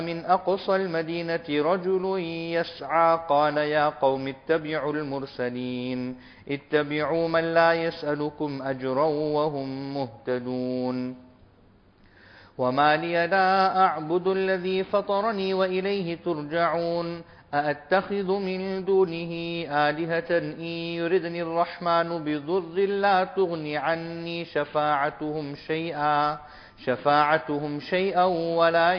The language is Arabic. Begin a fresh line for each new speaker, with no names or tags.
من أقصى المدينة رجل يسعى قال يا قوم اتبعوا المرسلين اتبعوا من لا يسألكم أجرا وهم مهتدون وما لي لا أعبد الذي فطرني وإليه ترجعون أأتخذ من دونه آلهة إن يردني الرحمن بضر لا تغن عني شفاعتهم شيئا ولا